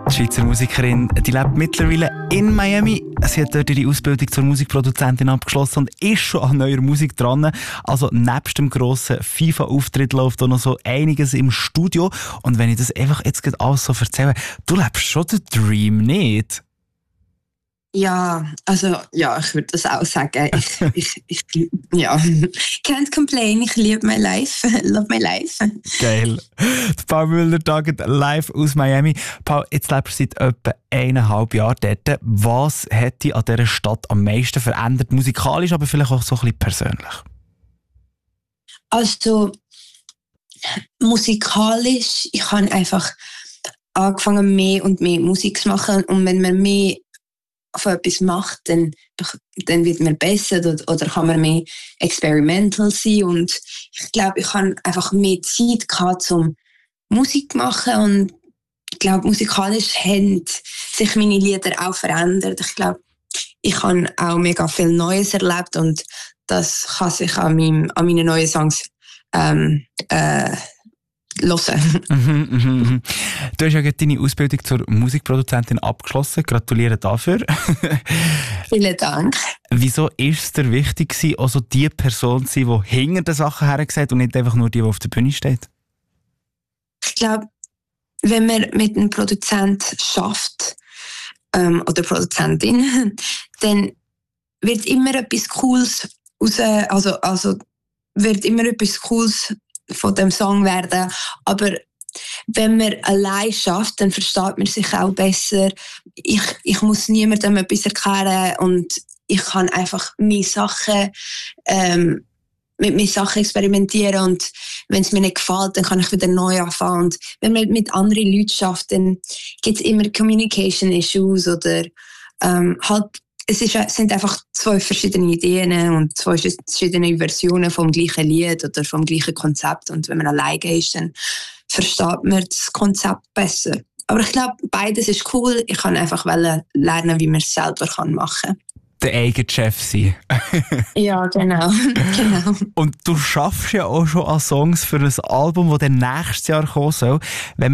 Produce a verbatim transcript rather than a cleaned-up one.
Die Schweizer Musikerin, die lebt mittlerweile in Miami. Sie hat dort ihre Ausbildung zur Musikproduzentin abgeschlossen und ist schon an neuer Musik dran. Also nebst dem grossen FIFA-Auftritt läuft auch noch so einiges im Studio. Und wenn ich das einfach jetzt gerade alles so erzähle, du lebst schon den Dream, nicht? Ja, also ja, ich würde das auch sagen. Ich, ich, ich ja, can't complain. Ich liebe mein Life, love my life. Geil. Paul Müller-Dagen live aus Miami. Paul, jetzt lebst du seit etwa eineinhalb Jahren dort. Was hat dich an dieser Stadt am meisten verändert? Musikalisch, aber vielleicht auch so ein bisschen persönlich. Also musikalisch, ich habe einfach angefangen, mehr und mehr Musik zu machen. Und wenn man mehr von etwas macht, dann, dann wird man besser oder, oder kann man mehr experimental sein. Und ich glaube, ich habe einfach mehr Zeit gehabt, um Musik zu machen. Und ich glaube, musikalisch haben sich meine Lieder auch verändert. Ich glaube, ich habe auch mega viel Neues erlebt und das kann sich an, meinem, an meinen neuen Songs ähm, äh, hören. Mhm, mhm, mhm. Du hast ja gerade deine Ausbildung zur Musikproduzentin abgeschlossen. Gratuliere dafür. Vielen Dank. Wieso war es dir wichtig, auch so die Person zu sein, die hinter den Sachen hergesagt und nicht einfach nur die, die auf der Bühne steht? Ich glaube, wenn man mit einem Produzent schafft ähm, oder Produzentin, dann wird immer etwas Cooles raus, also, also wird immer etwas Cooles von dem Song werden. Aber wenn man allein schafft, dann versteht man sich auch besser. Ich, ich muss niemandem etwas erklären und ich kann einfach meine Sachen, ähm, mit meinen Sachen experimentieren und wenn es mir nicht gefällt, dann kann ich wieder neu anfangen. Und wenn man mit anderen Leuten schafft, dann gibt es immer Communication Issues oder ähm, halt es ist, sind einfach zwei verschiedene Ideen und zwei verschiedene Versionen vom gleichen Lied oder vom gleichen Konzept. Und wenn man alleine ist, dann versteht man das Konzept besser. Aber ich glaube, beides ist cool. Ich kann einfach lernen, wie man es selber machen kann. Der eigene Chef sein. Ja, genau. genau. Und du schaffst ja auch schon an Songs für ein Album, das dann nächstes Jahr kommen soll. Wenn